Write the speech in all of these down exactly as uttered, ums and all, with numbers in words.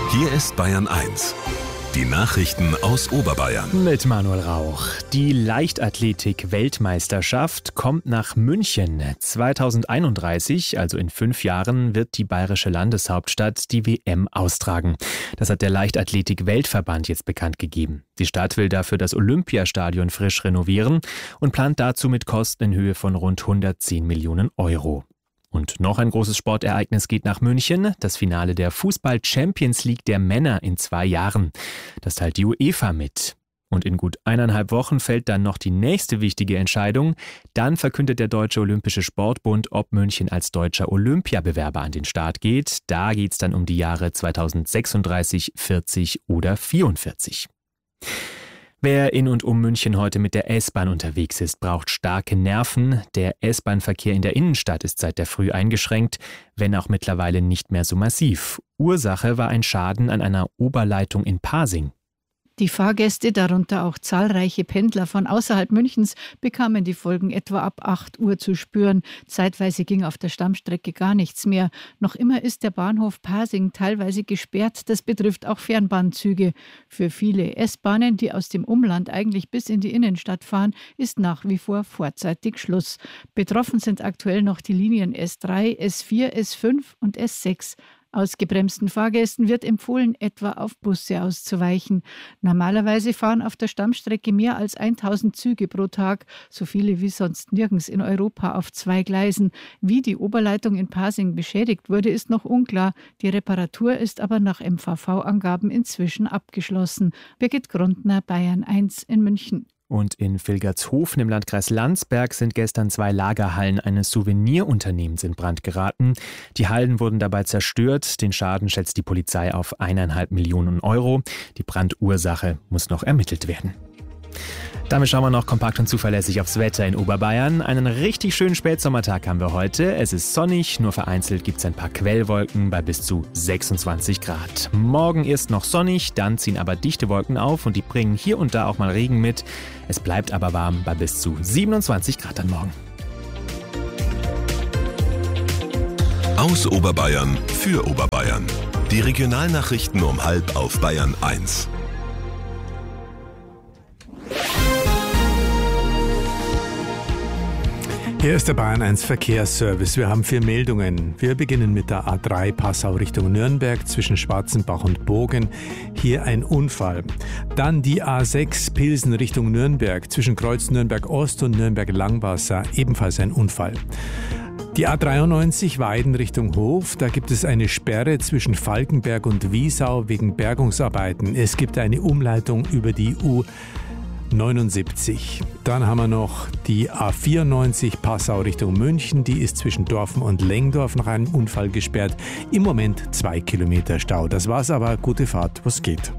Hier ist Bayern eins. Die Nachrichten aus Oberbayern. Mit Manuel Rauch. Die Leichtathletik-Weltmeisterschaft kommt nach München. zweitausendeinunddreißig, also in fünf Jahren, wird die bayerische Landeshauptstadt die W M austragen. Das hat der Leichtathletik-Weltverband jetzt bekannt gegeben. Die Stadt will dafür das Olympiastadion frisch renovieren und plant dazu mit Kosten in Höhe von rund hundertzehn Millionen Euro. Und noch ein großes Sportereignis geht nach München, das Finale der Fußball-Champions League der Männer in zwei Jahren. Das teilt die UEFA mit. Und in gut eineinhalb Wochen fällt dann noch die nächste wichtige Entscheidung. Dann verkündet der Deutsche Olympische Sportbund, ob München als deutscher Olympiabewerber an den Start geht. Da geht es dann um die Jahre zweitausendsechsunddreißig, vierzig oder vierundvierzig. Wer in und um München heute mit der S-Bahn unterwegs ist, braucht starke Nerven. Der S-Bahn-Verkehr in der Innenstadt ist seit der Früh eingeschränkt, wenn auch mittlerweile nicht mehr so massiv. Ursache war ein Schaden an einer Oberleitung in Pasing. Die Fahrgäste, darunter auch zahlreiche Pendler von außerhalb Münchens, bekamen die Folgen etwa ab acht Uhr zu spüren. Zeitweise ging auf der Stammstrecke gar nichts mehr. Noch immer ist der Bahnhof Pasing teilweise gesperrt. Das betrifft auch Fernbahnzüge. Für viele S-Bahnen, die aus dem Umland eigentlich bis in die Innenstadt fahren, ist nach wie vor vorzeitig Schluss. Betroffen sind aktuell noch die Linien S drei, S vier, S fünf und S sechs. Ausgebremsten Fahrgästen wird empfohlen, etwa auf Busse auszuweichen. Normalerweise fahren auf der Stammstrecke mehr als tausend Züge pro Tag, so viele wie sonst nirgends in Europa auf zwei Gleisen. Wie die Oberleitung in Pasing beschädigt wurde, ist noch unklar. Die Reparatur ist aber nach M V V-Angaben inzwischen abgeschlossen. Birgit Grundner, Bayern eins in München. Und in Vilgertshofen im Landkreis Landsberg sind gestern zwei Lagerhallen eines Souvenirunternehmens in Brand geraten. Die Hallen wurden dabei zerstört. Den Schaden schätzt die Polizei auf eineinhalb Millionen Euro. Die Brandursache muss noch ermittelt werden. Damit schauen wir noch kompakt und zuverlässig aufs Wetter in Oberbayern. Einen richtig schönen Spätsommertag haben wir heute. Es ist sonnig, nur vereinzelt gibt es ein paar Quellwolken bei bis zu sechsundzwanzig Grad. Morgen ist noch sonnig, dann ziehen aber dichte Wolken auf und die bringen hier und da auch mal Regen mit. Es bleibt aber warm bei bis zu siebenundzwanzig Grad am Morgen. Aus Oberbayern für Oberbayern. Die Regionalnachrichten um halb auf Bayern eins. Hier ist der Bayern eins Verkehrsservice. Wir haben vier Meldungen. Wir beginnen mit der A drei Passau Richtung Nürnberg zwischen Schwarzenbach und Bogen. Hier ein Unfall. Dann die A sechs Pilsen Richtung Nürnberg zwischen Kreuz Nürnberg Ost und Nürnberg Langwasser. Ebenfalls ein Unfall. Die A dreiundneunzig Weiden Richtung Hof, da gibt es eine Sperre zwischen Falkenberg und Wiesau wegen Bergungsarbeiten. Es gibt eine Umleitung über die U neunundsiebzig. Dann haben wir noch die A vierundneunzig Passau Richtung München. Die ist zwischen Dorfen und Lengdorf nach einem Unfall gesperrt. Im Moment zwei Kilometer Stau. Das war's aber. Gute Fahrt, was geht.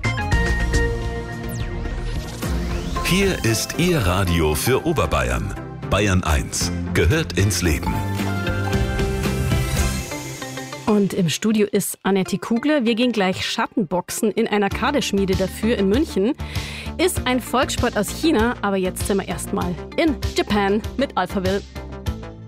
Hier ist Ihr Radio für Oberbayern. Bayern eins gehört ins Leben. Und im Studio ist Annette Kugler. Wir gehen gleich Schattenboxen in einer Kadeschmiede dafür in München. Ist ein Volkssport aus China, aber jetzt sind wir erstmal in Japan mit Alphaville.